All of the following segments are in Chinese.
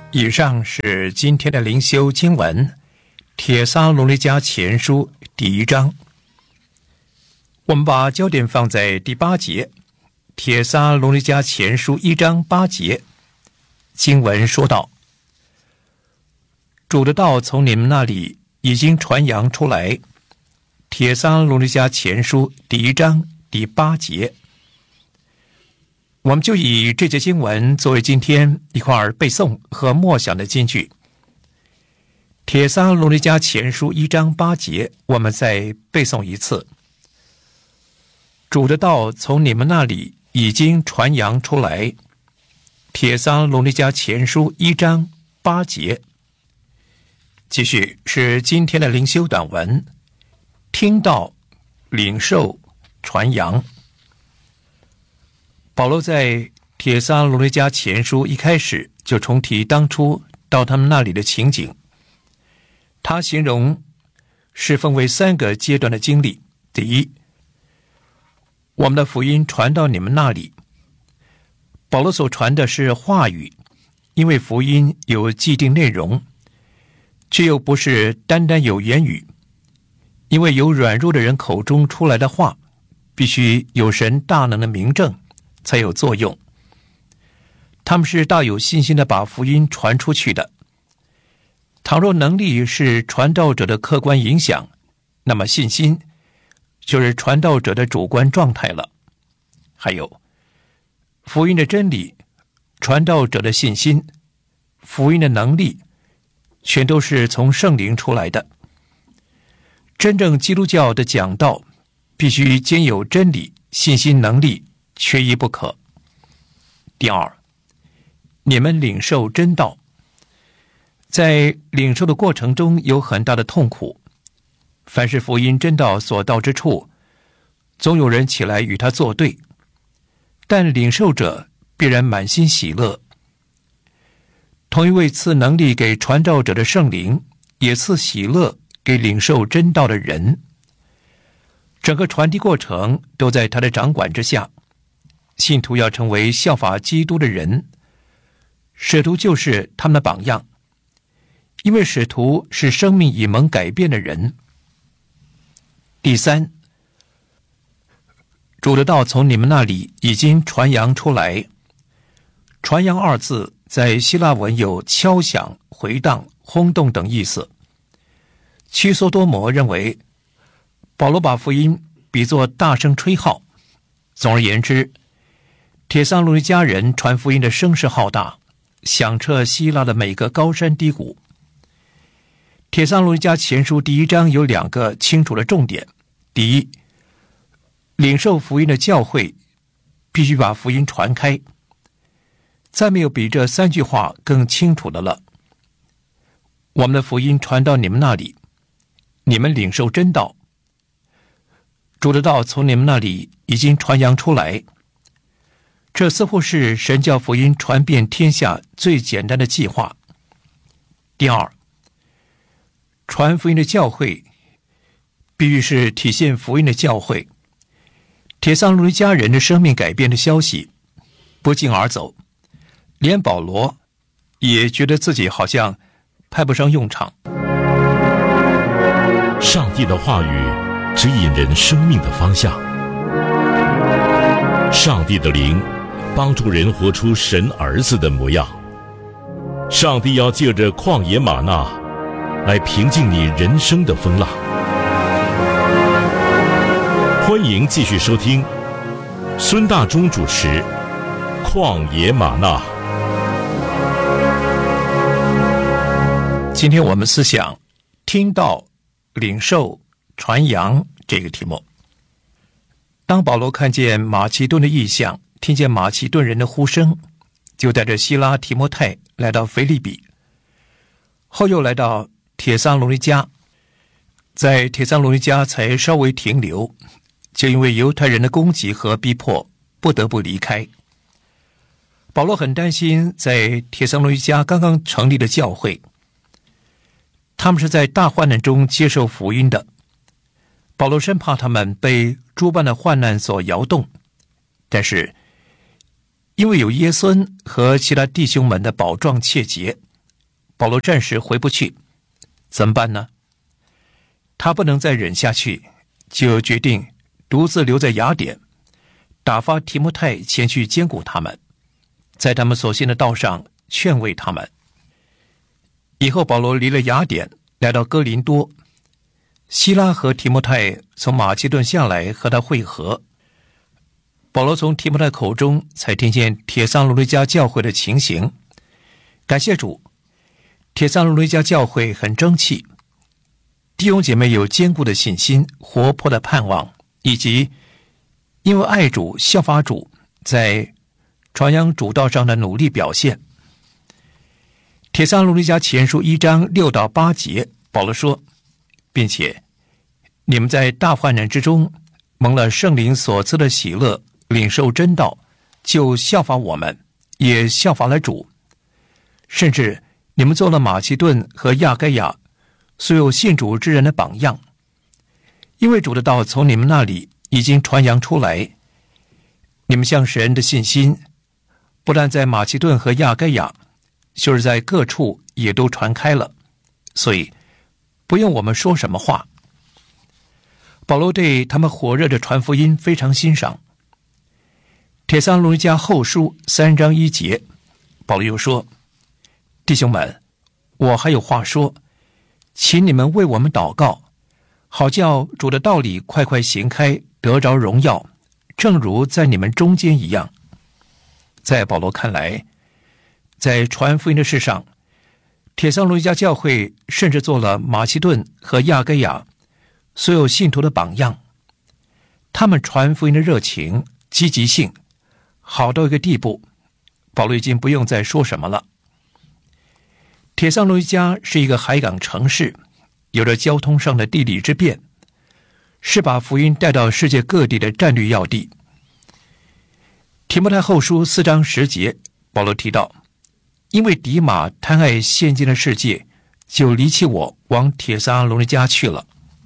以上是今天的灵修经文，帖撒罗尼迦前书第1章。我们把焦点放在第8节，帖撒罗尼迦前书1章8节，经文说道：主的道从你们那里已经传扬出来。帖撒罗尼迦前书第1章第8节。我们就以这节经文作为今天一块背诵和默想的金句。帖撒罗尼迦前书1章8节，我们再背诵一次。主的道从你们那里已经传扬出来。帖撒罗尼迦前书1章8节。继续是今天的灵修短文，听道、领受、传扬。保罗在帖撒罗尼迦前书一开始就重提当初到他们那里的情景。他形容是分为3个阶段的经历。第一，我们的福音传到你们那里。保罗所传的是话语，因为福音有既定内容，却又不是单单有言语，因为有软弱的人口中出来的话，必须有神大能的明证才有作用。他们是大有信心的把福音传出去的。倘若能力是传道者的客观影响，那么信心就是传道者的主观状态了。还有福音的真理、传道者的信心、福音的能力，全都是从圣灵出来的。真正基督教的讲道必须兼有真理、信心、能力，缺一不可。第二，你们领受真道。在领受的过程中有很大的痛苦。凡是福音真道所到之处，总有人起来与他作对，但领受者必然满心喜乐。同一位赐能力给传道者的圣灵，也赐喜乐给领受真道的人。整个传递过程都在他的掌管之下。信徒要成为效法基督的人，使徒就是他们的榜样，因为使徒是生命已蒙改变的人。第三，主的道从你们那里已经传扬出来。传扬2字在希腊文有敲响、回荡、轰动等意思。屈梭多摩认为，保罗把福音比作大声吹号。总而言之，帖撒罗尼迦人传福音的声势浩大，响彻希腊的每个高山低谷。帖撒罗尼迦前书第1章有2个清楚的重点。第一，领受福音的教会必须把福音传开。再没有比这3句话更清楚的了。我们的福音传到你们那里，你们领受真道。主的道从你们那里已经传扬出来。这似乎是神教福音传遍天下最简单的计划。第二，传福音的教会必须是体现福音的教会。帖撒罗尼迦人的生命改变的消息不胫而走，连保罗也觉得自己好像派不上用场。 上帝的话语指引人生命的方向，上帝的灵帮助人活出神儿子的模样。上帝要借着旷野吗哪来平静你人生的风浪。欢迎继续收听孙大中主持《旷野吗哪》。 今天我们思想听道、领受、传扬这个题目。当保罗看见马其顿的异象，听见马其顿人的呼声，就带着希拉、提摩太来到腓立比，后又来到帖撒罗尼迦。在帖撒罗尼迦才稍微停留，就因为犹太人的攻击和逼迫，不得不离开。保罗很担心在帖撒罗尼迦刚刚成立的教会，他们是在大患难中接受福音的。保罗生怕他们被诸般的患难所摇动，但是因为有耶孙和其他弟兄们的保状切结， 保罗暂时回不去，怎么办呢？他不能再忍下去，就决定独自留在雅典，打发提摩太前去兼顾他们，在他们所信的道上劝慰他们。以后保罗离了雅典，来到哥林多，希拉和提摩太从马其顿下来和他会合。保罗从提摩太口中才听见帖撒罗尼迦教会的情形。感谢主，帖撒罗尼迦教会很争气，弟兄姐妹有坚固的信心、活泼的盼望，以及因为爱主、效法主，在传扬主道上的努力表现。帖撒罗尼迦前书1章6到8节，保罗说，并且你们在大患难之中蒙了圣灵所赐的喜乐，领受真道，就效法我们，也效法了主。甚至你们做了马其顿和亚该亚所有信主之人的榜样，因为主的道从你们那里已经传扬出来，你们向神的信心不但在马其顿和亚该亚，就是在各处也都传开了，所以不用我们说什么话。保罗对他们火热的传福音非常欣赏。帖撒罗尼迦后书3章1节，保罗又说，弟兄们，我还有话说，请你们为我们祷告，好叫主的道理快快行开，得着荣耀，正如在你们中间一样。在保罗看来，在传福音的事上，帖撒罗尼迦教会甚至做了马其顿和亚该亚所有信徒的榜样。他们传福音的热情、积极性好到一个地步，保罗已经不用再说什么了。帖撒罗尼迦是一个海港城市，有着交通上的地理之便，是把福音带到世界各地的战略要地。提摩太后书4章10节，保罗提到，因为迪马贪爱现今的世界，就离弃我，往帖撒罗尼迦去了。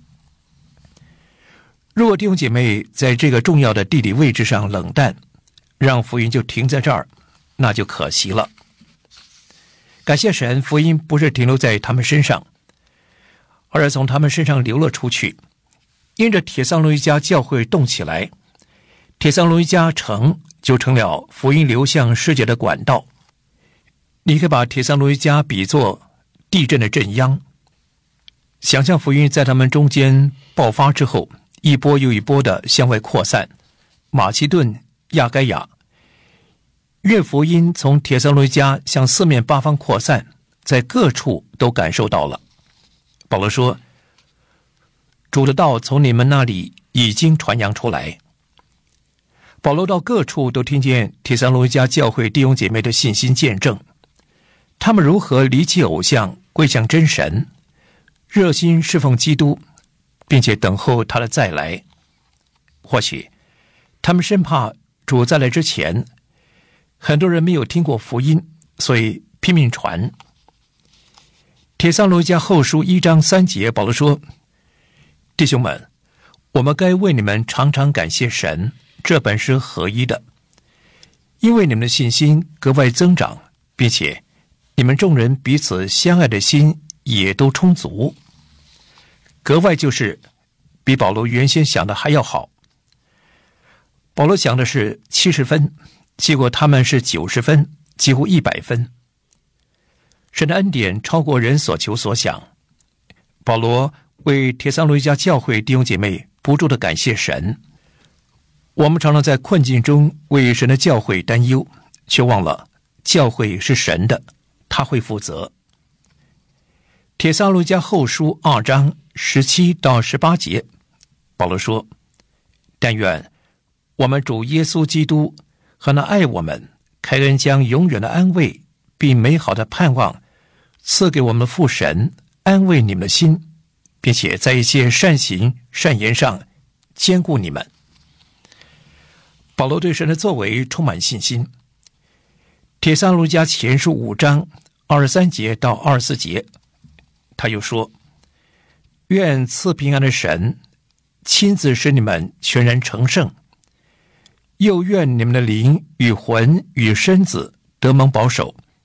如果弟兄姐妹在这个重要的地理位置上冷淡，让福音就停在这儿，那就可惜了。感谢神，福音不是停留在他们身上，而是从他们身上流了出去。因着帖撒罗尼迦教会动起来，帖撒罗尼迦城就成了福音流向世界的管道。你可以把帖撒罗尼迦比作地震的震央，想象福音在他们中间爆发之后，一波又一波的向外扩散。马其顿、亚该亚，愿福音从帖撒罗尼迦向四面八方扩散，在各处都感受到了。保罗说，主的道从你们那里已经传扬出来。保罗到各处都听见帖撒罗尼迦教会弟兄姐妹的信心见证，他们如何离弃偶像，归向真神，热心侍奉基督，并且等候他的再来。或许他们生怕主再来之前，很多人没有听过福音，所以拼命传。帖撒罗尼迦后书1章3节，保罗说，弟兄们，我们该为你们常常感谢神，这本是合一的，因为你们的信心格外增长，并且你们众人彼此相爱的心也都充足。格外就是比保罗原先想的还要好。保罗想的是70分，结果他们是90分，几乎100分。神的恩典超过人所求所想。保罗为帖撒罗尼迦教会弟兄姐妹不住地感谢神。我们常常在困境中为神的教会担忧，却忘了教会是神的，他会负责。帖撒罗尼迦后书2章17到18节，保罗说，但愿我们主耶稣基督和那爱我们、开恩将永远的安慰并美好的盼望赐给我们的父神，安慰你们的心，并且在一切善行善言上坚固你们。保罗对神的作为充满信心。帖撒罗尼迦前书5章23节到24节，他又说，愿赐平安的神亲自使你们全然成圣，又愿你们的灵与魂与身子得蒙保守，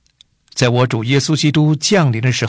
在我主耶稣基督降临的时